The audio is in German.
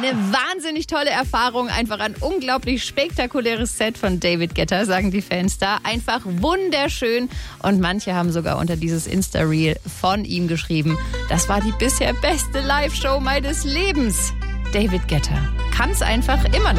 Eine wahnsinnig tolle Erfahrung, einfach ein unglaublich spektakuläres Set von David Guetta, sagen die Fans da. Einfach wunderschön und manche haben sogar unter dieses Insta-Reel von ihm geschrieben, das war die bisher beste Live-Show meines Lebens. David Guetta kann es einfach immer noch.